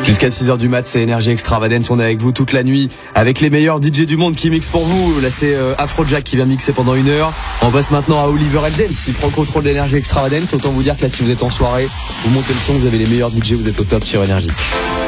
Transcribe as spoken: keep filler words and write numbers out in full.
Jusqu'à six heures du mat, c'est Energy Extravagance. On est avec vous toute la nuit avec les meilleurs D J du monde qui mixent pour vous. Là, c'est euh, Afrojack qui vient mixer pendant une heure. On passe maintenant à Oliver Eldens. Il prend le contrôle de l'Energy Extravagance. Autant vous dire que là, si vous êtes en soirée, vous montez le son, vous avez les meilleurs D J, vous êtes au top sur Energy.